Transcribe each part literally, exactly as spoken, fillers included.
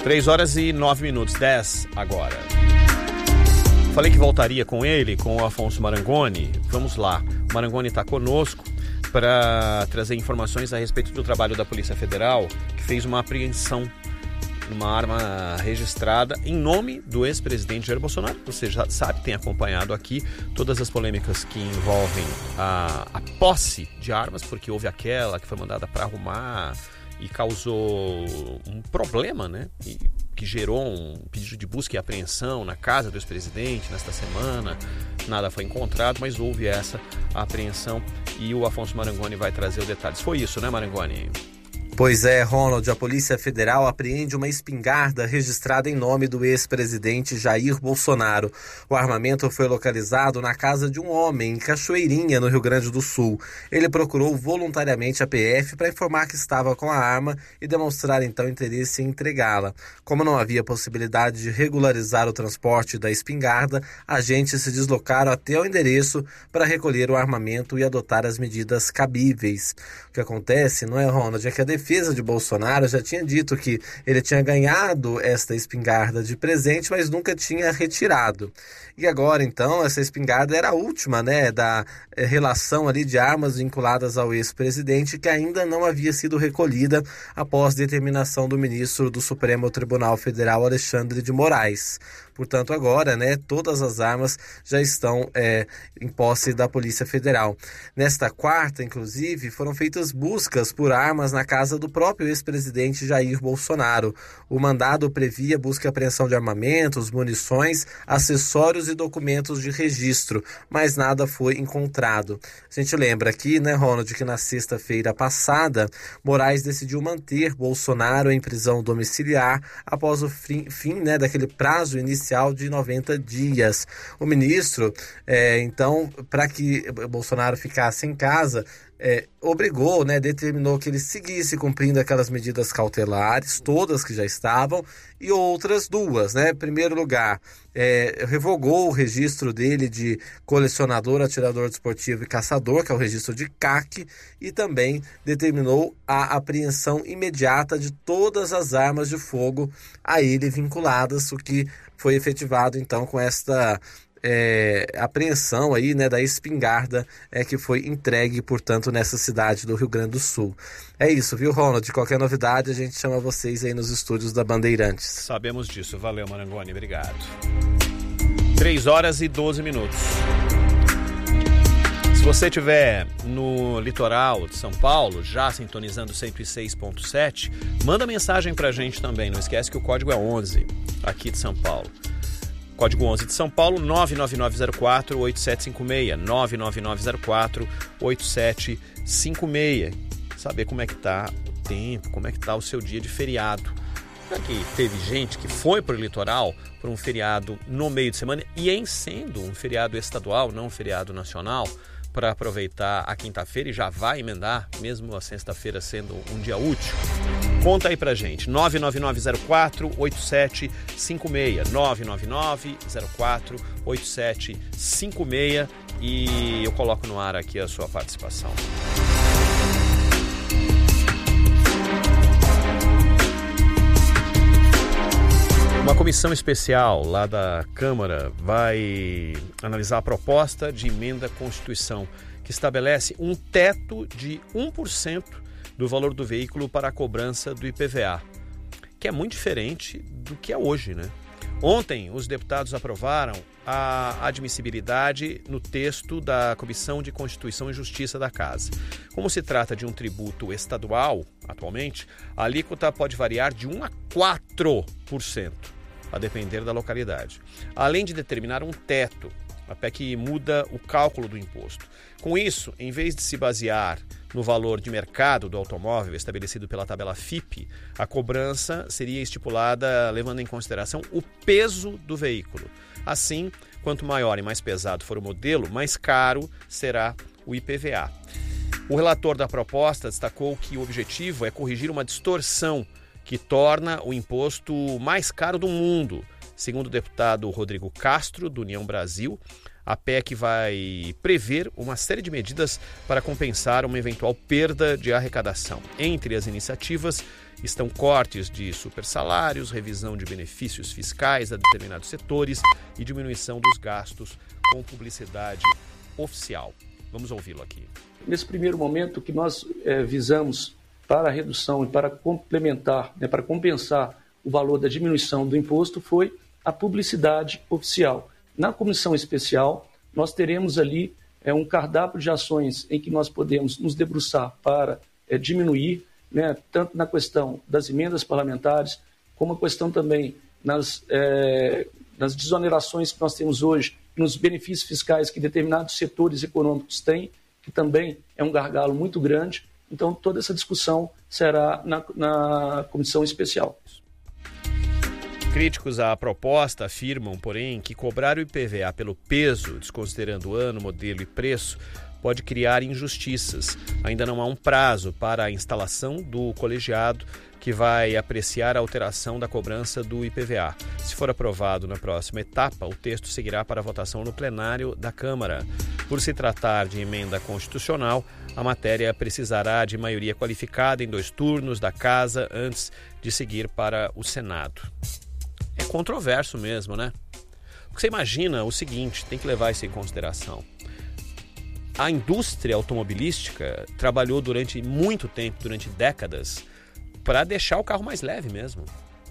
três horas e nove minutos, dez agora. Falei que voltaria com ele, com o Afonso Marangoni. Vamos lá. O Marangoni está conosco para trazer informações a respeito do trabalho da Polícia Federal, que fez uma apreensão numa arma registrada em nome do ex-presidente Jair Bolsonaro. Você já sabe, tem acompanhado aqui todas as polêmicas que envolvem a, a posse de armas, porque houve aquela que foi mandada para arrumar e causou um problema, né? E que gerou um pedido de busca e apreensão na casa do ex-presidente nesta semana. Nada foi encontrado, mas houve essa apreensão e o Afonso Marangoni vai trazer os detalhes. Foi isso, né, Marangoni? Pois é, Ronald, a Polícia Federal apreende uma espingarda registrada em nome do ex-presidente Jair Bolsonaro. O armamento foi localizado na casa de um homem em Cachoeirinha, no Rio Grande do Sul. Ele procurou voluntariamente a P F para informar que estava com a arma e demonstrar então interesse em entregá-la. Como não havia possibilidade de regularizar o transporte da espingarda, agentes se deslocaram até o endereço para recolher o armamento e adotar as medidas cabíveis. O que acontece, não é, Ronald, é que a defesa A defesa de Bolsonaro já tinha dito que ele tinha ganhado esta espingarda de presente, mas nunca tinha retirado. E agora, então, essa espingarda era a última, né, da eh, relação ali de armas vinculadas ao ex-presidente, que ainda não havia sido recolhida após determinação do ministro do Supremo Tribunal Federal, Alexandre de Moraes. Portanto, agora, né, todas as armas já estão é, em posse da Polícia Federal. Nesta quarta, inclusive, foram feitas buscas por armas na casa do próprio ex-presidente Jair Bolsonaro. O mandado previa busca e apreensão de armamentos, munições, acessórios e documentos de registro, mas nada foi encontrado. A gente lembra aqui, né, Ronald, que na sexta-feira passada, Moraes decidiu manter Bolsonaro em prisão domiciliar após o fim, fim né, daquele prazo inicial de noventa dias. O ministro, é, então, para que Bolsonaro ficasse em casa, É, obrigou, né, determinou que ele seguisse cumprindo aquelas medidas cautelares, todas que já estavam, e outras duas, né? Em primeiro lugar, é, revogou o registro dele de colecionador, atirador desportivo e caçador, que é o registro de C A C, e também determinou a apreensão imediata de todas as armas de fogo a ele vinculadas, o que foi efetivado, então, com esta É, apreensão aí, né, da espingarda é, que foi entregue, portanto, nessa cidade do Rio Grande do Sul. É isso, viu, Ronald? Qualquer novidade, a gente chama vocês aí nos estúdios da Bandeirantes. Sabemos disso. Valeu, Marangoni. Obrigado. três horas e doze minutos. Se você estiver no litoral de São Paulo, já sintonizando cento e seis ponto sete, manda mensagem pra gente também. Não esquece que o código é onze, aqui de São Paulo. Código onze de São Paulo, nove nove nove zero quatro oito sete cinco seis, nove nove nove zero quatro oito sete cinco seis. Saber como é que tá o tempo, como é que tá o seu dia de feriado. Aqui teve gente que foi para o litoral por um feriado no meio de semana e em sendo um feriado estadual, não um feriado nacional, para aproveitar a quinta-feira e já vai emendar, mesmo a sexta-feira sendo um dia útil. Conta aí pra gente, nove nove nove zero quatro oito sete cinco seis, nove nove nove zero quatro oito sete cinco seis, e eu coloco no ar aqui a sua participação. Uma comissão especial lá da Câmara vai analisar a proposta de emenda à Constituição que estabelece um teto de um por cento do valor do veículo para a cobrança do I P V A, que é muito diferente do que é hoje, né? Ontem, os deputados aprovaram a admissibilidade no texto da Comissão de Constituição e Justiça da Casa. Como se trata de um tributo estadual, atualmente, a alíquota pode variar de um a quatro por cento, a depender da localidade. Além de determinar um teto, a P E C muda o cálculo do imposto. Com isso, em vez de se basear no valor de mercado do automóvel estabelecido pela tabela F I P, a cobrança seria estipulada levando em consideração o peso do veículo. Assim, quanto maior e mais pesado for o modelo, mais caro será o I P V A. O relator da proposta destacou que o objetivo é corrigir uma distorção que torna o imposto mais caro do mundo. Segundo o deputado Rodrigo Castro, do União Brasil, a P E C vai prever uma série de medidas para compensar uma eventual perda de arrecadação. Entre as iniciativas estão cortes de supersalários, revisão de benefícios fiscais a determinados setores e diminuição dos gastos com publicidade oficial. Vamos ouvi-lo aqui. Nesse primeiro momento, o que nós é, visamos para a redução e para complementar, né, para compensar o valor da diminuição do imposto foi a publicidade oficial. Na comissão especial, nós teremos ali é, um cardápio de ações em que nós podemos nos debruçar para é, diminuir, né, tanto na questão das emendas parlamentares, como a questão também nas, é, nas desonerações que nós temos hoje, nos benefícios fiscais que determinados setores econômicos têm, que também é um gargalo muito grande. Então, toda essa discussão será na, na comissão especial. Críticos à proposta afirmam, porém, que cobrar o I P V A pelo peso, desconsiderando o ano, modelo e preço, pode criar injustiças. Ainda não há um prazo para a instalação do colegiado que vai apreciar a alteração da cobrança do I P V A. Se for aprovado na próxima etapa, o texto seguirá para votação no plenário da Câmara. Por se tratar de emenda constitucional, a matéria precisará de maioria qualificada em dois turnos da Casa antes de seguir para o Senado. É controverso mesmo, né? Porque você imagina o seguinte, tem que levar isso em consideração. A indústria automobilística trabalhou durante muito tempo, durante décadas, para deixar o carro mais leve mesmo.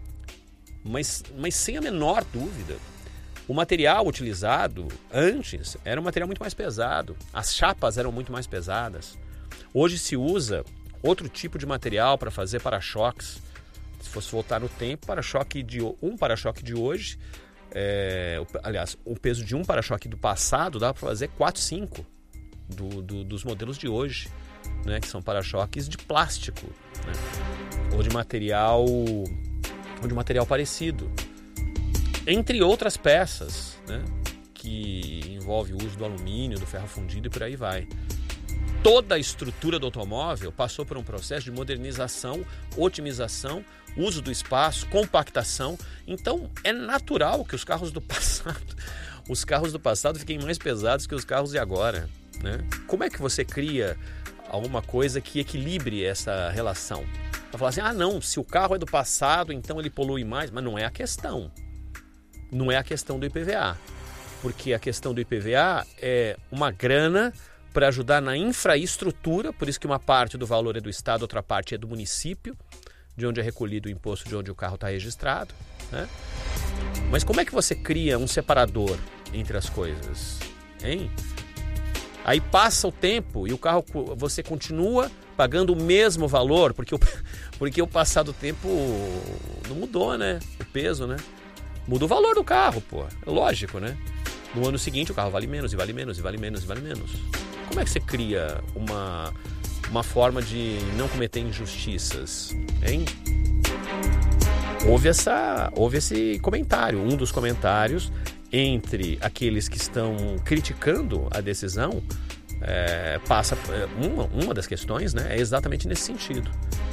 Mas, mas sem a menor dúvida, o material utilizado antes era um material muito mais pesado. As chapas eram muito mais pesadas. Hoje se usa outro tipo de material para fazer para-choques. Se fosse voltar no tempo, para-choque de, um para-choque de hoje, é, aliás, o peso de um para-choque do passado dá para fazer quatro, cinco. Do, do, dos modelos de hoje, né, que são para-choques de plástico, né, ou de material ou de material parecido, entre outras peças, né, que envolve o uso do alumínio, do ferro fundido e por aí vai. Toda a estrutura do automóvel passou por um processo de modernização, otimização, uso do espaço, compactação. Então é natural que os carros do passado, os carros do passado fiquem mais pesados que os carros de agora. Né? Como é que você cria alguma coisa que equilibre essa relação? Para falar assim, ah não, se o carro é do passado, então ele polui mais, mas não é a questão. Não é a questão do I P V A. Porque a questão do I P V A é uma grana para ajudar na infraestrutura, por isso que uma parte do valor é do Estado, outra parte é do município, de onde é recolhido o imposto de onde o carro está registrado. Né? Mas como é que você cria um separador entre as coisas? Hein? Aí passa o tempo e o carro, você continua pagando o mesmo valor, porque o, porque o passar do tempo não mudou, né? O peso, né? Muda o valor do carro, pô. É lógico, né? No ano seguinte o carro vale menos, e vale menos, e vale menos, e vale menos. Como é que você cria uma, uma forma de não cometer injustiças, hein? Houve, essa, houve esse comentário, um dos comentários entre aqueles que estão criticando a decisão, é, passa uma, uma das questões, né, é exatamente nesse sentido.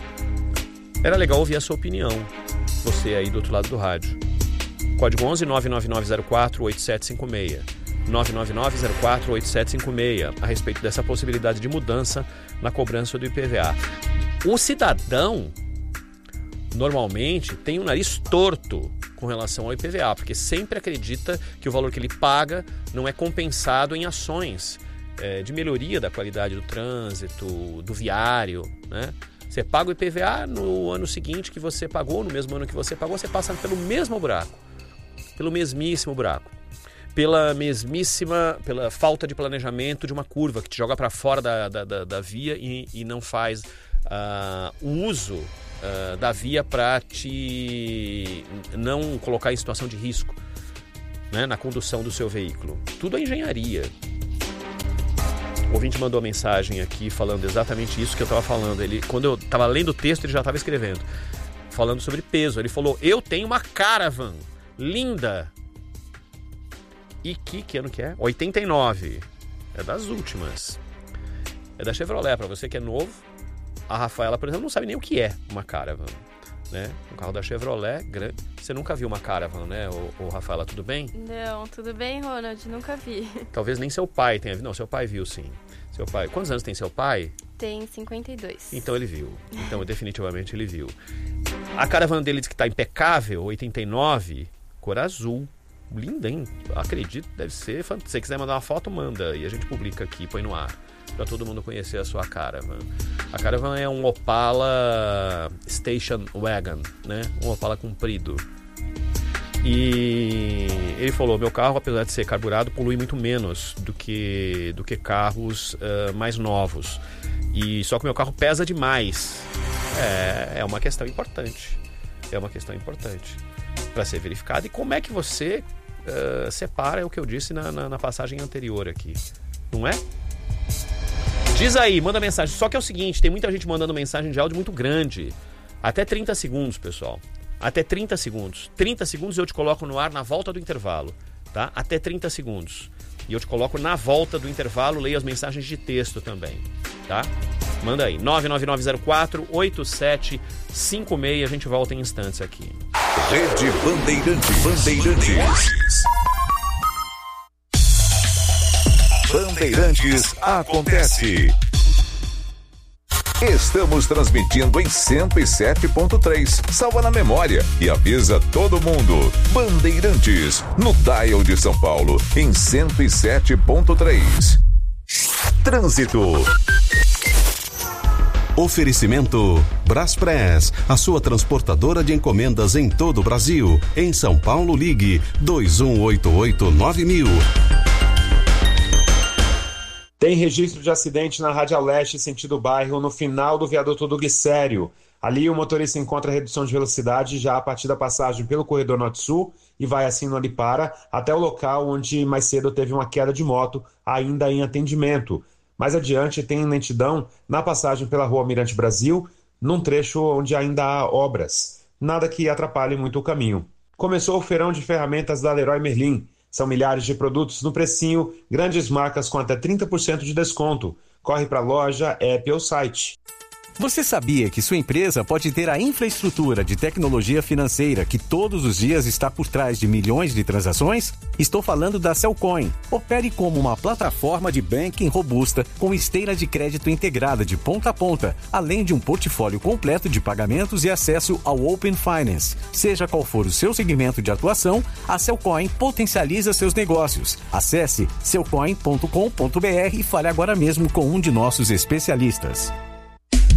Era legal ouvir a sua opinião, você aí do outro lado do rádio. Código onze nove nove nove zero quatro oito sete cinco seis. nove nove nove zero quatro oito sete cinco seis a respeito dessa possibilidade de mudança na cobrança do I P V A. O cidadão normalmente tem o nariz torto com relação ao I P V A, porque sempre acredita que o valor que ele paga não é compensado em ações é, de melhoria da qualidade do trânsito, do viário, né? Você paga o I P V A no ano seguinte que você pagou, no mesmo ano que você pagou, você passa pelo mesmo buraco, pelo mesmíssimo buraco, pela mesmíssima, pela falta de planejamento de uma curva que te joga para fora da, da, da, da via e, e não faz uh, o uso Uh, da via para te não colocar em situação de risco, né, na condução do seu veículo. Tudo é engenharia. O ouvinte mandou uma mensagem aqui falando exatamente isso que eu estava falando. Ele, quando eu estava lendo o texto, ele já estava escrevendo, falando sobre peso. Ele falou, eu tenho uma Caravan linda. E que, que ano que é? oitenta e nove. É das últimas. É da Chevrolet, para você que é novo. A Rafaela, por exemplo, não sabe nem o que é uma Caravan, né? Um carro da Chevrolet grande. Você nunca viu uma Caravan, né, ô, ô, Rafaela, tudo bem? Não, tudo bem, Ronald, nunca vi. Talvez nem seu pai tenha visto. Não, seu pai viu sim. Seu pai. Quantos anos tem seu pai? Tem cinquenta e dois. Então ele viu. Então definitivamente ele viu. A Caravan dele diz que está impecável, oitenta e nove, cor azul. Linda, hein? Acredito, deve ser. Se você quiser mandar uma foto, manda. E a gente publica aqui, põe no ar. Para todo mundo conhecer a sua Caravan. A Caravan é um Opala Station Wagon, né? Um Opala comprido. E ele falou, meu carro, apesar de ser carburado, polui muito menos do que, do que carros uh, mais novos. E só que o meu carro pesa demais. É, é uma questão importante. É uma questão importante para ser verificada. E como é que você uh, separa, é o que eu disse na, na, na passagem anterior aqui. Não é? Diz aí, manda mensagem. Só que é o seguinte, tem muita gente mandando mensagem de áudio muito grande. Até trinta segundos, pessoal. Até trinta segundos. trinta segundos eu te coloco no ar na volta do intervalo. Tá? Até trinta segundos. E eu te coloco na volta do intervalo, leio as mensagens de texto também. Tá? Manda aí. nove nove nove zero quatro oito sete cinco seis. A gente volta em instantes aqui. Rede Bandeirantes. Bandeirantes. Bandeirantes acontece. Estamos transmitindo em cento e sete ponto três. Salva na memória e avisa todo mundo. Bandeirantes, no dial de São Paulo, em cento e sete ponto três. Trânsito. Oferecimento Braspress, a sua transportadora de encomendas em todo o Brasil. Em São Paulo, ligue dois um oito oito nove mil. Tem registro de acidente na Radial Leste, sentido bairro, no final do viaduto do Glicério. Ali o motorista encontra redução de velocidade já a partir da passagem pelo corredor norte-sul e vai assim no Alipara até o local onde mais cedo teve uma queda de moto, ainda em atendimento. Mais adiante tem lentidão na passagem pela rua Almirante Brasil, num trecho onde ainda há obras. Nada que atrapalhe muito o caminho. Começou o feirão de ferramentas da Leroy Merlin. São milhares de produtos no precinho, grandes marcas com até trinta por cento de desconto. Corre para a loja, app ou site. Você sabia que sua empresa pode ter a infraestrutura de tecnologia financeira que todos os dias está por trás de milhões de transações? Estou falando da Cellcoin. Opere como uma plataforma de banking robusta com esteira de crédito integrada de ponta a ponta, além de um portfólio completo de pagamentos e acesso ao Open Finance. Seja qual for o seu segmento de atuação, a Cellcoin potencializa seus negócios. Acesse cellcoin ponto com ponto b r e fale agora mesmo com um de nossos especialistas.